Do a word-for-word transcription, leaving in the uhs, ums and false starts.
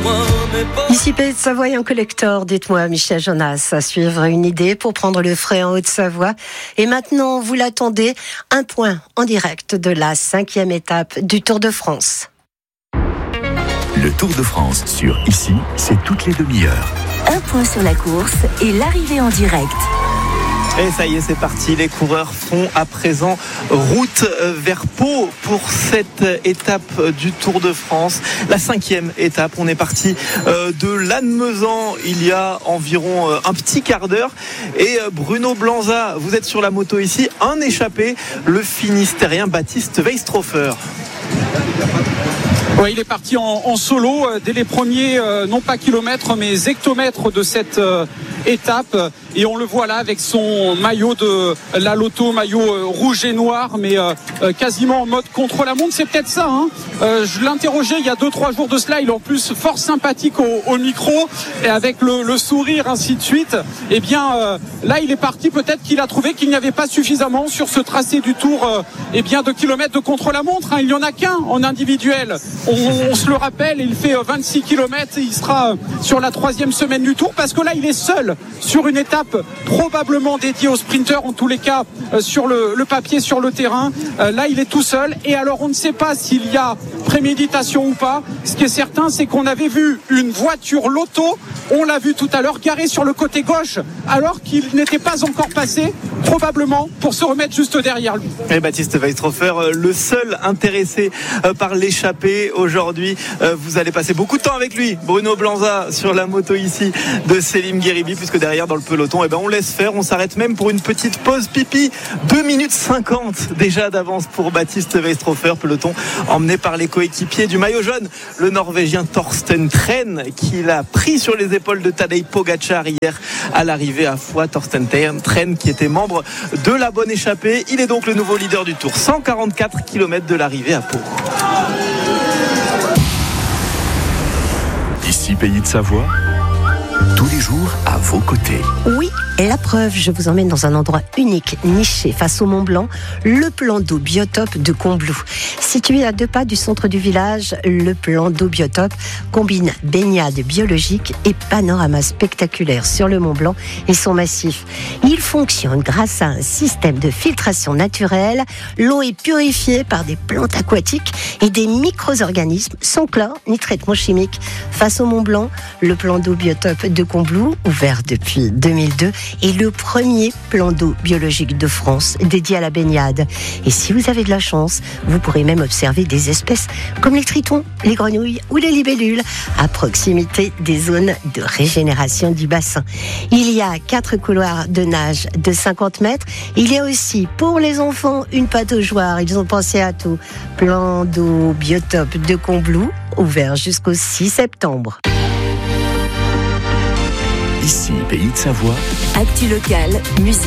Ici Pays de Savoie, un collector. Dites-moi, Michel Jonas, à suivre une idée pour prendre le frais en Haute-Savoie. Et maintenant, vous l'attendez, un point en direct de la cinquième étape du Tour de France. Le Tour de France sur Ici, c'est toutes les demi-heures. Un point sur la course et l'arrivée en direct. Et ça y est, c'est parti. Les coureurs font à présent route vers Pau pour cette étape du Tour de France. La cinquième étape. On est parti de Lannemezan il y a environ un petit quart d'heure. Et Bruno Blanza, vous êtes sur la moto ici. Un échappé, le Finistérien Baptiste Weistrofer. Ouais, il est parti en, en solo euh, dès les premiers, euh, non pas kilomètres, mais hectomètres de cette euh, étape. Et on le voit là avec son maillot de la Lotto, maillot euh, rouge et noir, mais euh, euh, quasiment en mode contre-la-montre. C'est peut-être ça. Hein. Euh, je l'interrogeais il y a deux trois jours de cela. Il est en plus fort sympathique au, au micro et avec le, le sourire, ainsi de suite. Et bien euh, là, il est parti. Peut-être qu'il a trouvé qu'il n'y avait pas suffisamment sur ce tracé du Tour euh, et bien de kilomètres de contre-la-montre. Hein. Il n'y en a qu'un en individuel. On, on se le rappelle, il fait vingt-six kilomètres et il sera sur la troisième semaine du Tour parce que là il est seul sur une étape probablement dédiée aux sprinteurs, en tous les cas sur le, le papier, sur le terrain. Là il est tout seul et alors on ne sait pas s'il y a préméditation ou pas. Ce qui est certain, c'est qu'on avait vu une voiture Lotto, on l'a vu tout à l'heure, garée sur le côté gauche alors qu'il n'était pas encore passé, probablement pour se remettre juste derrière lui. Et Baptiste Weistrofer, le seul intéressé par l'échappée aujourd'hui. Vous allez passer beaucoup de temps avec lui, Bruno Blanza, sur la moto ici de Selim Gueribi, puisque derrière dans le peloton, eh ben, on laisse faire, on s'arrête même pour une petite pause pipi. deux minutes cinquante déjà d'avance pour Baptiste Weistrofer, peloton emmené par les coéquipiers du maillot jaune, le Norvégien Thorsten Tren, qui l'a pris sur les épaules de Tadej Pogacar hier à l'arrivée à Foix. Thorsten Tren qui était membre de la bonne échappée, il est donc le nouveau leader du Tour, cent quarante-quatre kilomètres de l'arrivée à Pau. Ici Pays de Savoie, tous les jours à vos côtés. Oui, et la preuve, je vous emmène dans un endroit unique, niché face au Mont Blanc, le plan d'eau biotope de Combloux. Situé à deux pas du centre du village, le plan d'eau biotope combine baignade biologique et panorama spectaculaire sur le Mont Blanc et son massif. Il fonctionne grâce à un système de filtration naturelle. L'eau est purifiée par des plantes aquatiques et des micro-organismes sans chlore ni traitement chimique. Face au Mont Blanc, le plan d'eau biotope de Combloux, ouvert depuis deux mille deux, est le premier plan d'eau biologique de France dédié à la baignade. Et si vous avez de la chance, vous pourrez même observer des espèces comme les tritons, les grenouilles ou les libellules à proximité des zones de régénération du bassin. Il y a quatre couloirs de nage de cinquante mètres. Il y a aussi pour les enfants une pataugeoire. Ils ont pensé à tout. Plan d'eau biotope de Combloux, ouvert jusqu'au six septembre. Ici Pays de Savoie. Actu locale, musique.